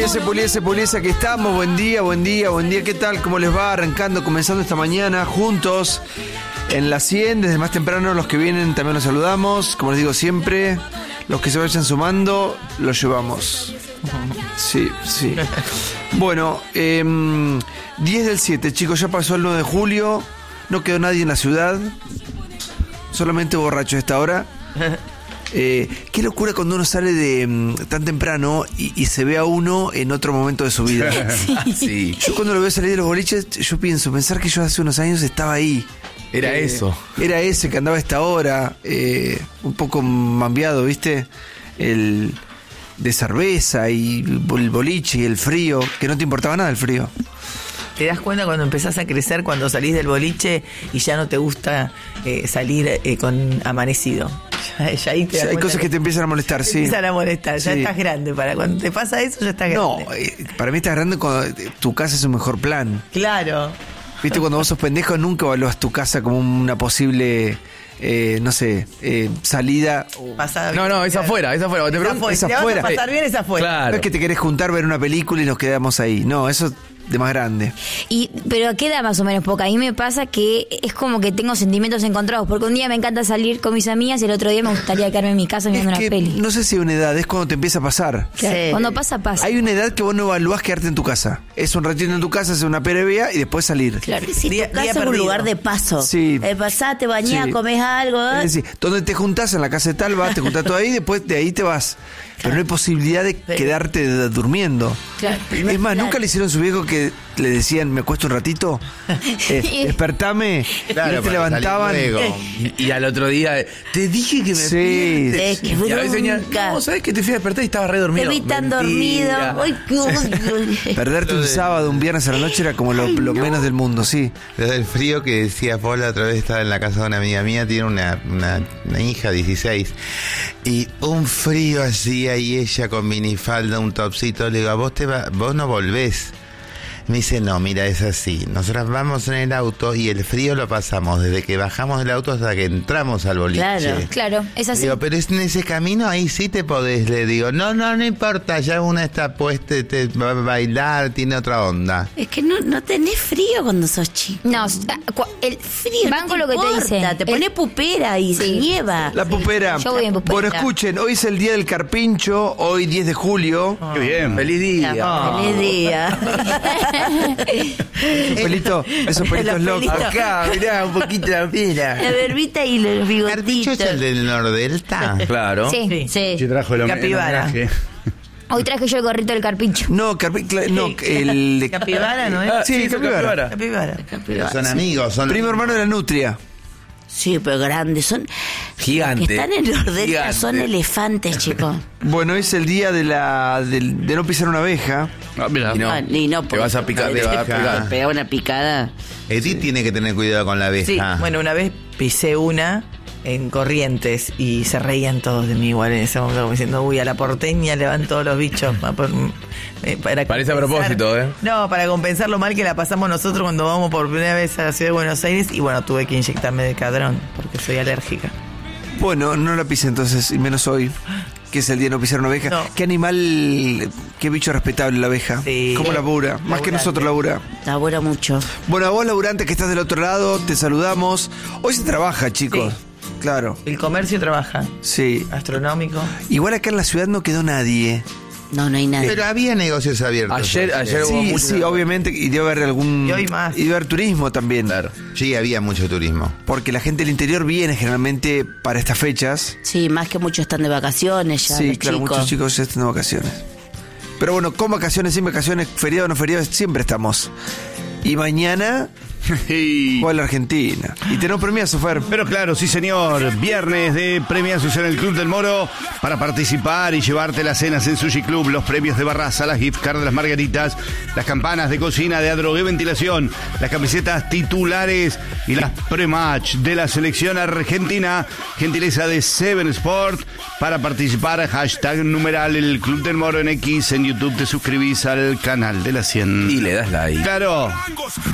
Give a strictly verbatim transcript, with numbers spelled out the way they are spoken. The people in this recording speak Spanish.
Puliese, puliese, puliese, aquí estamos. Buen día, buen día, buen día. ¿Qué tal? ¿Cómo les va? Arrancando, comenzando esta mañana juntos en la cien, desde más temprano. Los que vienen también los saludamos. Como les digo siempre, los que se vayan sumando, los llevamos. Sí, sí. Bueno, eh, diez del siete, chicos, ya pasó el nueve de julio. No quedó nadie en la ciudad. Solamente borracho a esta hora. Eh, qué locura cuando uno sale de um, tan temprano y, y se ve a uno en otro momento de su vida. Sí. Sí. Yo cuando lo veo salir de los boliches, yo pienso, pensar que yo hace unos años estaba ahí. Era eh, eso. Era ese que andaba a esta hora, eh, un poco mambiado, ¿viste? El de cerveza y el boliche y el frío, que no te importaba nada el frío. Te das cuenta cuando empezás a crecer, cuando salís del boliche y ya no te gusta eh, salir eh, con amanecido. Ya, ya ahí te das O sea, hay cosas que, que te empiezan a molestar, te sí. empiezan a molestar, ya Sí. estás grande. Para cuando te pasa eso, ya estás grande. No, eh, para mí estás grande cuando tu casa es un mejor plan. Claro. Viste, cuando vos sos pendejo nunca evalúas tu casa como una posible, eh, no sé, eh, salida. Pasada No, no, es claro. afuera, es afuera. Te Es pregunto- afuera. es Si te vas afuera. a pasar bien, es afuera. Claro. No es que te querés juntar, ver una película y nos quedamos ahí. No, eso de más grande. Y, pero ¿a qué edad más o menos? Porque a mí me pasa que es como que tengo sentimientos encontrados. Porque un día me encanta salir con mis amigas y el otro día me gustaría quedarme en mi casa viendo Es una que peli. no sé si hay una edad, es cuando te empieza a pasar. Claro, Sí. cuando pasa, pasa. Hay una edad que vos no evaluás quedarte en tu casa. Es un ratito en tu casa, hacer una previa y después salir. Claro. Si Día- tu casa día es un perdido. lugar de paso. Sí. Eh, pasás, te bañás, Sí. comés algo. ¿eh? Es decir, donde te juntás en la casa de tal, vas, te juntás todo ahí, después de ahí te vas. Pero no hay posibilidad de quedarte de- durmiendo. Claro. Es más, ¿nunca le hicieron a su viejo que le decían, me cuesto un ratito? Eh, despertame. Claro, y no te para levantaban. salir luego. Y, y al otro día, te dije que me Sí. despierte. Eh, qué Y a veces venía, bronca. no, ¿sabes que te fui a despertar y estaba re dormido? Te vi tan Mentira. dormido. Ay, qué- Perderte un sábado, un viernes a la noche era como lo, lo menos del mundo, sí. Desde el frío que decía Paula, otra vez estaba en la casa de una amiga mía, tiene una, una, una hija, dieciséis, y un frío así, y ella con minifalda, un topsito, le digo, a vos, te va, vos no volvés. Me dice, no, mira, es así. Nosotros vamos en el auto y el frío lo pasamos desde que bajamos del auto hasta que entramos al boliche. Claro. Claro, es así. Digo, pero es en ese camino, ahí sí te podés. Le digo, no, no, no importa, ya una está puesta, te va a bailar, tiene otra onda. Es que no, no tenés frío cuando sos chico. No, cu- el Frío, banco no lo que te importa, dice. Te pones pupera y Sí. nieva. La pupera. Yo voy en pupera. Bueno, escuchen, hoy es el día del carpincho, hoy diez de julio. Qué bien. Feliz día. Feliz día. Esos pelitos, esos pelitos Los locos. pelitos. Acá, mirá, un poquito la pila. La verbita y los ¿Carpicho bigotitos. es el del Nordelta? Claro. Sí, Sí. sí. Sí, trajo el hom- el Capibara. homenaje. Hoy traje yo el gorrito del carpincho. No, carpi- cla- no, el de... Capibara, ¿no es? Ah, Sí, sí, capibara. capibara. Capibara. Son amigos, son Primo hermano de la nutria. Sí, pero grandes. Son Gigante. que están en los deltas, Gigante. son elefantes, chicos. Bueno, es el día de la del- de no pisar una abeja. Ah, mira. Y no, Ah, y no, te vas a picar, te vas a picar. Te pega una picada. Edith tiene que tener cuidado con la Sí, abeja. bueno, una vez pisé una en Corrientes y se reían todos de mí igual en ese momento, como diciendo, uy, a la porteña le van todos los bichos. pa- por- eh, para Parece a compensar- propósito, ¿eh? No, para compensar lo mal que la pasamos nosotros cuando vamos por primera vez a la ciudad de Buenos Aires y bueno, tuve que inyectarme de cadrón porque soy alérgica. Bueno, no la pise entonces, y menos hoy, que es el día de no pisar una abeja. No. Qué animal, qué bicho respetable la abeja. Sí. ¿Cómo labura? Más que Laburante. nosotros labura. Labura mucho. Bueno, a vos, laburante, que estás del otro lado, te saludamos. Hoy se trabaja, chicos. Sí. Claro, El comercio trabaja, sí. astronómico. Igual acá en la ciudad no quedó nadie. No, no hay nada. Pero había negocios abiertos. Ayer, ayer hubo Sí, mucho- sí, obviamente, y debe haber algún... Y hoy más. Y debe haber turismo también. Claro. Sí, había mucho turismo. Porque la gente del interior viene generalmente para estas fechas. Sí, más que muchos están de vacaciones ya, Sí, los claro, chicos. muchos chicos ya están de vacaciones. Pero bueno, con vacaciones, sin vacaciones, feriado o no feriado, siempre estamos. Y mañana Y- juega la Argentina. Y tenemos premiazo, Fer. Pero claro, sí señor, viernes de premiazos en el Club del Moro para participar y llevarte las cenas en Sushi Club, los premios de Barraza, las gift cards de las margaritas, las campanas de cocina de Adrogué Ventilación, las camisetas titulares y las pre-match de la selección argentina, gentileza de Seven Sport. Para participar, hashtag numeral el Club del Moro en X, en YouTube te suscribís al canal de la cien. Y le das like. Claro.